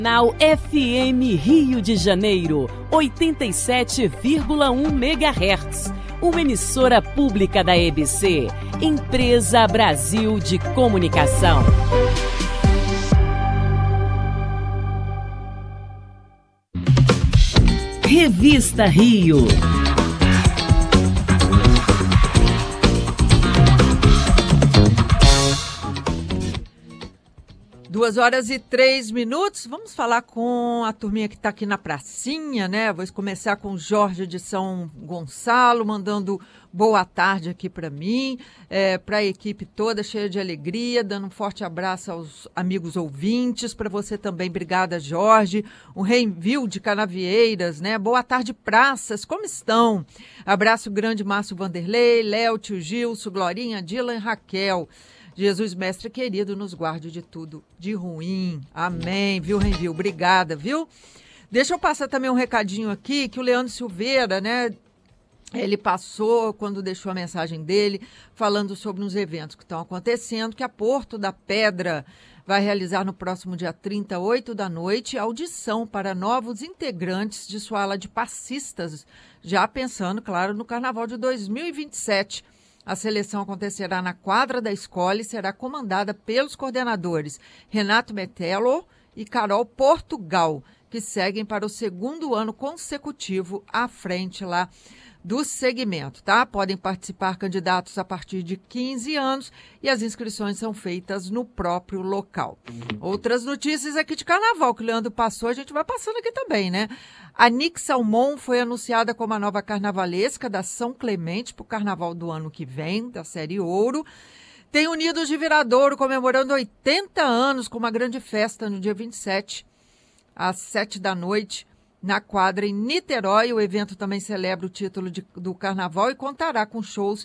Canal FM Rio de Janeiro, 87,1 MHz. Uma emissora pública da EBC, Empresa Brasil de Comunicação. Revista Rio. 2h03. Vamos falar com a turminha que está aqui na pracinha, né? Vou começar com o Jorge de São Gonçalo, mandando boa tarde aqui para mim, para a equipe toda, cheia de alegria, dando um forte abraço aos amigos ouvintes, para você também, obrigada, Jorge. O Reenvio de Canavieiras, né? Boa tarde, praças, como estão? Abraço grande, Márcio Vanderlei, Léo, Tio Gilson, Glorinha, Dylan e Raquel. Jesus, mestre querido, nos guarde de tudo de ruim. Amém, viu, Reenvio? Obrigada, viu? Deixa eu passar também um recadinho aqui, que o Leandro Silveira, né? Ele passou, quando deixou a mensagem dele, falando sobre uns eventos que estão acontecendo, que a Porto da Pedra vai realizar no próximo dia 30, 8 da noite, audição para novos integrantes de sua ala de passistas, já pensando, claro, no Carnaval de 2027. A seleção acontecerá na quadra da escola e será comandada pelos coordenadores Renato Metello e Carol Portugal, que seguem para o segundo ano consecutivo à frente lá do segmento, tá? Podem participar candidatos a partir de 15 anos e as inscrições são feitas no próprio local. Outras notícias aqui de carnaval que o Leandro passou, a gente vai passando aqui também, né? A Nick Salmon foi anunciada como a nova carnavalesca da São Clemente para o carnaval do ano que vem, da série Ouro. Tem Unidos de Viradouro comemorando 80 anos com uma grande festa no dia 27, às 7 da noite, na quadra em Niterói. O evento também celebra o título do carnaval e contará com shows,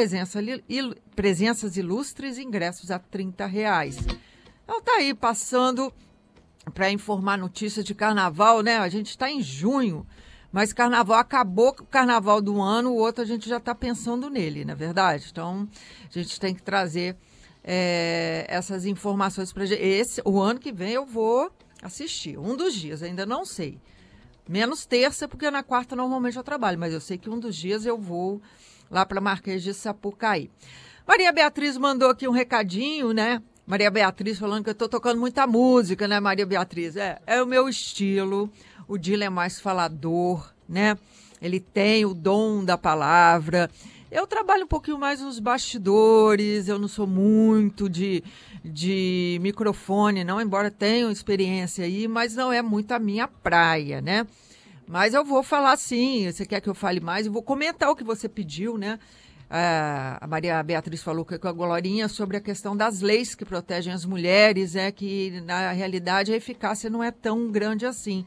presenças ilustres e ingressos a R$30. Então tá aí, passando para informar notícias de carnaval, né? A gente está em junho, mas carnaval acabou, o carnaval do ano, o outro a gente já está pensando nele, não é verdade? Então a gente tem que trazer essas informações para gente. O ano que vem eu vou assistir, um dos dias, ainda não sei. Menos terça, porque na quarta normalmente eu trabalho, mas eu sei que um dos dias eu vou lá para Marquês de Sapucaí. Maria Beatriz mandou aqui um recadinho, né? Maria Beatriz falando que eu estou tocando muita música, né, Maria Beatriz? É o meu estilo. O Dylan é mais falador, né? Ele tem o dom da palavra. Eu trabalho um pouquinho mais nos bastidores, eu não sou muito de microfone, não, embora tenha experiência aí, mas não é muito a minha praia, né? Mas eu vou falar sim, você quer que eu fale mais? Eu vou comentar o que você pediu, né? A Maria Beatriz falou com a Glorinha sobre a questão das leis que protegem as mulheres, que na realidade a eficácia não é tão grande assim.